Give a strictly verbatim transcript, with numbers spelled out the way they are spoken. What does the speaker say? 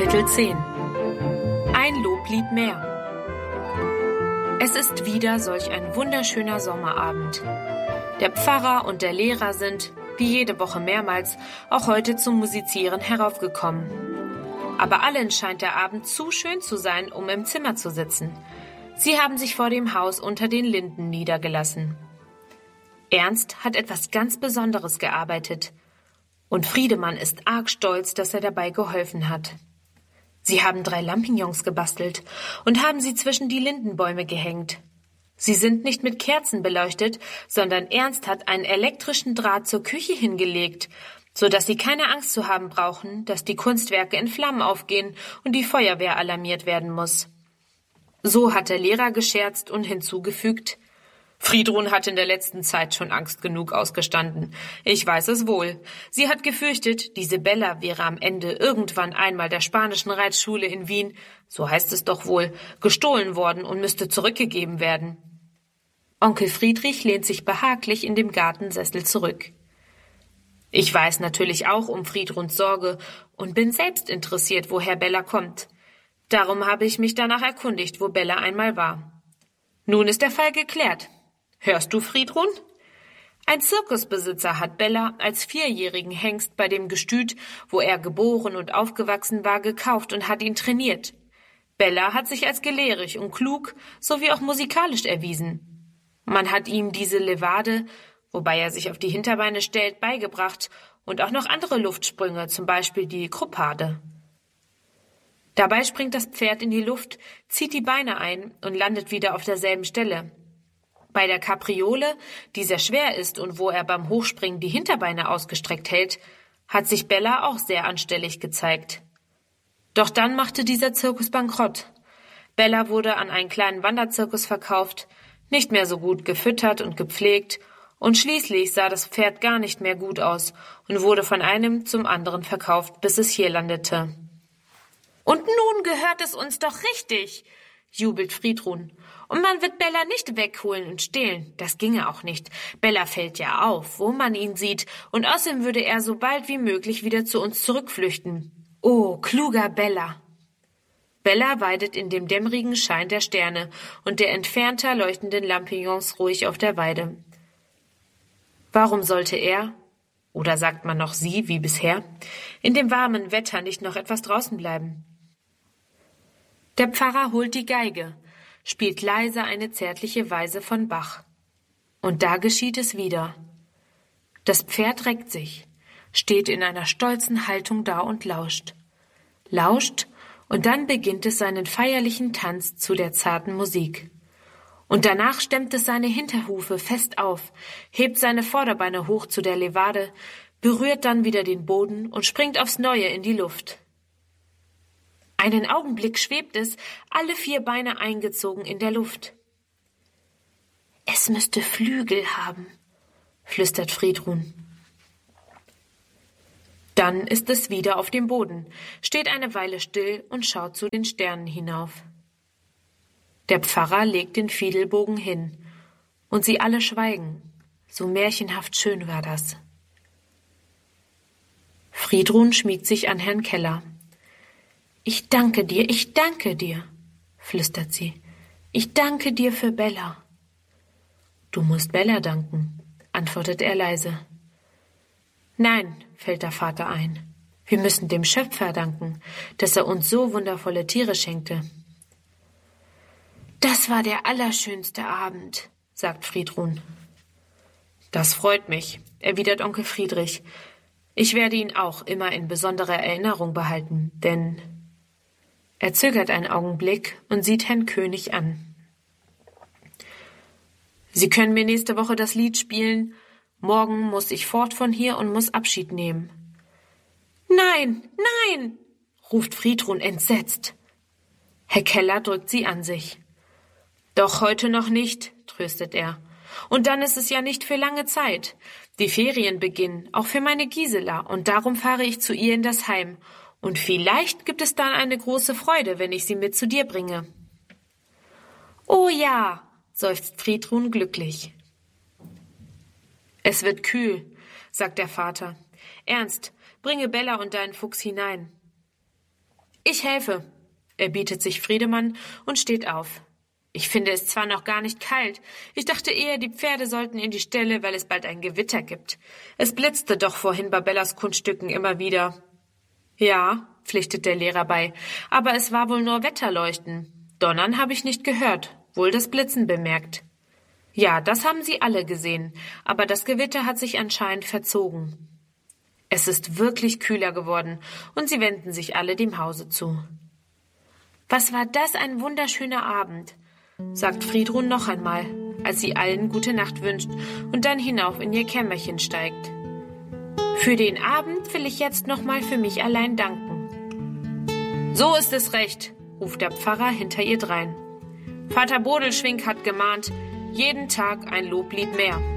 Kapitel zehn. Ein Loblied mehr. Es ist wieder solch ein wunderschöner Sommerabend. Der Pfarrer und der Lehrer sind, wie jede Woche mehrmals, auch heute zum Musizieren heraufgekommen. Aber allen scheint der Abend zu schön zu sein, um im Zimmer zu sitzen. Sie haben sich vor dem Haus unter den Linden niedergelassen. Ernst hat etwas ganz Besonderes gearbeitet. Und Friedemann ist arg stolz, dass er dabei geholfen hat. Sie haben drei Lampignons gebastelt und haben sie zwischen die Lindenbäume gehängt. Sie sind nicht mit Kerzen beleuchtet, sondern Ernst hat einen elektrischen Draht zur Küche hingelegt, so dass sie keine Angst zu haben brauchen, dass die Kunstwerke in Flammen aufgehen und die Feuerwehr alarmiert werden muss. So hat der Lehrer gescherzt und hinzugefügt: Friedrun hat in der letzten Zeit schon Angst genug ausgestanden. Ich weiß es wohl. Sie hat gefürchtet, diese Bella wäre am Ende irgendwann einmal der spanischen Reitschule in Wien, so heißt es doch wohl, gestohlen worden und müsste zurückgegeben werden. Onkel Friedrich lehnt sich behaglich in dem Gartensessel zurück. Ich weiß natürlich auch um Friedruns Sorge und bin selbst interessiert, woher Bella kommt. Darum habe ich mich danach erkundigt, wo Bella einmal war. Nun ist der Fall geklärt. Hörst du, Friedrun? Ein Zirkusbesitzer hat Bella als vierjährigen Hengst bei dem Gestüt, wo er geboren und aufgewachsen war, gekauft und hat ihn trainiert. Bella hat sich als gelehrig und klug sowie auch musikalisch erwiesen. Man hat ihm diese Levade, wobei er sich auf die Hinterbeine stellt, beigebracht und auch noch andere Luftsprünge, zum Beispiel die Krupade. Dabei springt das Pferd in die Luft, zieht die Beine ein und landet wieder auf derselben Stelle. Bei der Kapriole, die sehr schwer ist und wo er beim Hochspringen die Hinterbeine ausgestreckt hält, hat sich Bella auch sehr anstellig gezeigt. Doch dann machte dieser Zirkus bankrott. Bella wurde an einen kleinen Wanderzirkus verkauft, nicht mehr so gut gefüttert und gepflegt, und schließlich sah das Pferd gar nicht mehr gut aus und wurde von einem zum anderen verkauft, bis es hier landete. Und nun gehört es uns doch richtig, jubelt Friedrun. Und man wird Bella nicht wegholen und stehlen. Das ginge auch nicht. Bella fällt ja auf, wo man ihn sieht, und außerdem würde er so bald wie möglich wieder zu uns zurückflüchten. Oh, kluger Bella! Bella weidet in dem dämmerigen Schein der Sterne und der entfernter leuchtenden Lampignons ruhig auf der Weide. Warum sollte er, oder sagt man noch sie, wie bisher, in dem warmen Wetter nicht noch etwas draußen bleiben? Der Pfarrer holt die Geige, spielt leise eine zärtliche Weise von Bach. Und da geschieht es wieder. Das Pferd reckt sich, steht in einer stolzen Haltung da und lauscht. Lauscht, und dann beginnt es seinen feierlichen Tanz zu der zarten Musik. Und danach stemmt es seine Hinterhufe fest auf, hebt seine Vorderbeine hoch zu der Levade, berührt dann wieder den Boden und springt aufs Neue in die Luft. Einen Augenblick schwebt es, alle vier Beine eingezogen in der Luft. Es müsste Flügel haben, flüstert Friedrun. Dann ist es wieder auf dem Boden, steht eine Weile still und schaut zu den Sternen hinauf. Der Pfarrer legt den Fiedelbogen hin, und sie alle schweigen, so märchenhaft schön war das. Friedrun schmiegt sich an Herrn Keller. »Ich danke dir, ich danke dir«, flüstert sie. »Ich danke dir für Bella.« »Du musst Bella danken«, antwortet er leise. »Nein«, fällt der Vater ein, »wir müssen dem Schöpfer danken, dass er uns so wundervolle Tiere schenkte.« »Das war der allerschönste Abend«, sagt Friedrun. »Das freut mich«, erwidert Onkel Friedrich. »Ich werde ihn auch immer in besonderer Erinnerung behalten, denn...« Er zögert einen Augenblick und sieht Herrn König an. »Sie können mir nächste Woche das Lied spielen. Morgen muss ich fort von hier und muss Abschied nehmen.« »Nein, nein«, ruft Friedrun entsetzt. Herr Keller drückt sie an sich. »Doch heute noch nicht«, tröstet er. »Und dann ist es ja nicht für lange Zeit. Die Ferien beginnen, auch für meine Gisela, und darum fahre ich zu ihr in das Heim. Und vielleicht gibt es dann eine große Freude, wenn ich sie mit zu dir bringe.« »Oh ja«, seufzt Friedrun glücklich. »Es wird kühl«, sagt der Vater. »Ernst, bringe Bella und deinen Fuchs hinein.« Ich helfe, erbietet sich Friedemann und steht auf. Ich finde es zwar noch gar nicht kalt, ich dachte eher, die Pferde sollten in die Ställe, weil es bald ein Gewitter gibt. Es blitzte doch vorhin bei Bellas Kunststücken immer wieder. Ja, pflichtet der Lehrer bei, aber es war wohl nur Wetterleuchten. Donnern habe ich nicht gehört, wohl das Blitzen bemerkt. Ja, das haben sie alle gesehen, aber das Gewitter hat sich anscheinend verzogen. Es ist wirklich kühler geworden, und sie wenden sich alle dem Hause zu. Was war das ein wunderschöner Abend, sagt Friedrun noch einmal, als sie allen gute Nacht wünscht und dann hinauf in ihr Kämmerchen steigt. Für den Abend will ich jetzt noch mal für mich allein danken. So ist es recht, ruft der Pfarrer hinter ihr drein. Vater Bodelschwingh hat gemahnt, jeden Tag ein Loblied mehr.